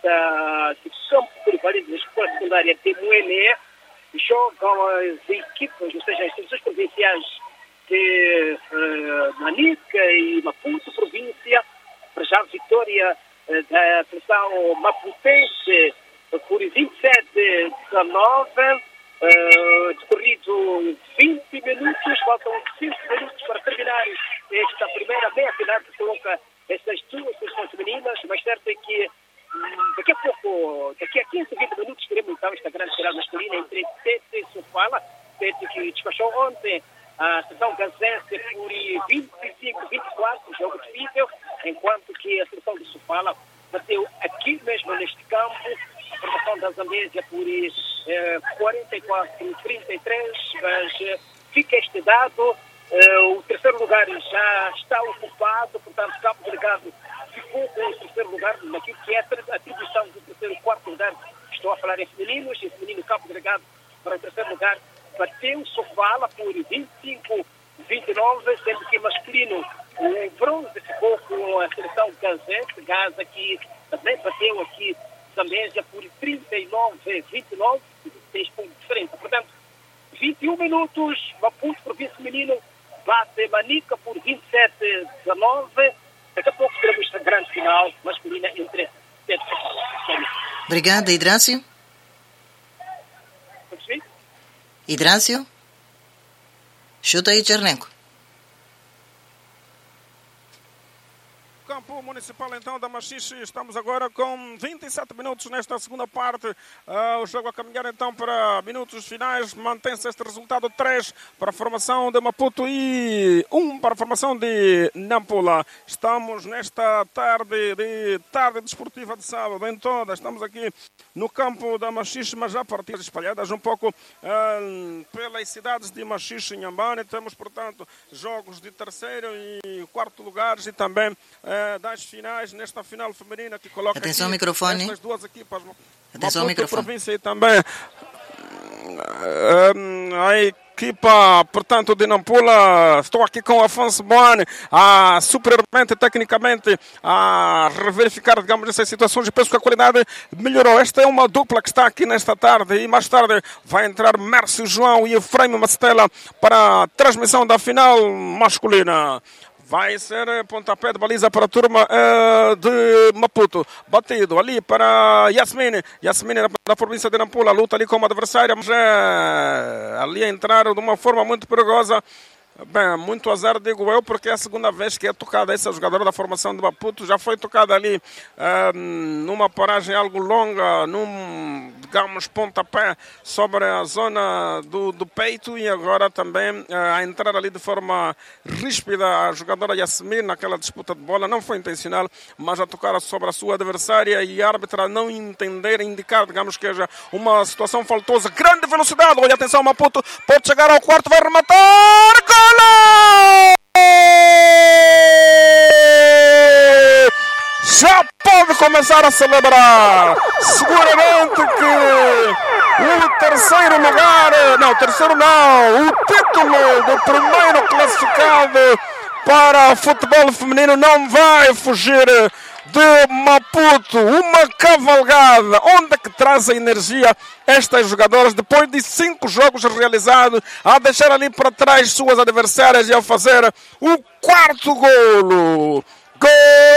da Secção Polivalente da Escola Secundária de Moelé. Jogam as equipas, ou seja, as instituições provinciais de Manica e Maputo, província. Para já a vitória da seleção maputense por 27-19. Decorrido 20 minutos, faltam 5 minutos para terminar esta primeira meia-final que coloca essas duas seleções femininas. Mas certo é que daqui a pouco, daqui a 15, 20 minutos, teremos então esta grande final masculina entre Tete e Sofala. Tete que despachou ontem a seleção gazense por 25-24, jogo difícil, enquanto que a seleção de Sofala bateu aqui mesmo neste campo a formação da Zambésia por 44-33, mas fica este dado. O terceiro lugar já está ocupado, portanto, Cabo Delgado ficou com o terceiro lugar naquilo que é a atribuição do terceiro e quarto lugar. Estou a falar em femininos, e feminino Cabo Delgado para o terceiro lugar bateu Sofala por 25-29, sendo que masculino o bronze ficou com a seleção gazense, Gaza, que também bateu aqui Zambésia por 39-29, 6 pontos de diferença. Portanto, 21 minutos, Maputo, província feminino, bate Manica por 27-19. Daqui a pouco teremos esta grande final masculina entre Tete e Sofala. Obrigada, Hidrácio. Hidrácio? Chuta aí, Tchernenko. Campo Municipal então da Machixe, estamos agora com 27 minutos nesta segunda parte, o jogo a caminhar então para minutos finais, mantém-se este resultado 3 para a formação de Maputo e 1 para a formação de Nampula. Estamos nesta tarde desportiva de sábado em toda, estamos aqui no campo da Machixe, mas já partidas espalhadas um pouco pelas cidades de Machixe e Inhambane. Temos portanto jogos de terceiro e quarto lugares e também das finais, nesta final feminina que coloca atenção aqui microfone. estas duas equipas. Atenção microfone. Província e também a equipa, portanto, de Nampula. Estou aqui com o Afonso Boane, superiormente, tecnicamente, a reverificar, digamos, essas situações e penso que a qualidade melhorou. Esta é uma dupla que está aqui nesta tarde e mais tarde vai entrar Mércio João e Efraim Macetela para a transmissão da final masculina. Vai ser pontapé de baliza para a turma de Maputo. Batido ali para Yasmine. Yasmine da província de Nampula. Luta ali como adversária. Mas ali entraram de uma forma muito perigosa. Bem, muito azar, digo eu, porque é a segunda vez que é tocada essa jogadora da formação de Maputo. Já foi tocada ali numa paragem algo longa, num, digamos, pontapé sobre a zona do peito e agora também a entrar ali de forma ríspida a jogadora Yasmin naquela disputa de bola. Não foi intencional, mas a tocar sobre a sua adversária e a árbitra não entender, indicar, digamos, que seja uma situação faltosa. Grande velocidade, olha, atenção, Maputo pode chegar ao quarto, vai rematar, gol! Já pode começar a celebrar. Seguramente que o terceiro lugar, o título do primeiro classificado para futebol feminino não vai fugir de Maputo. Uma cavalgada. Onde é que traz a energia estas jogadoras depois de 5 jogos realizados, a deixar ali para trás suas adversárias e a fazer o quarto golo. Gol!